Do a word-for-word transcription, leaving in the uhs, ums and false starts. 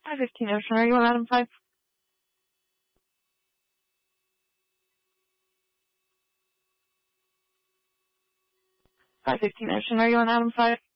five fifteen Ocean, are you on Adam five? five fifteen Ocean, are you on Adam five?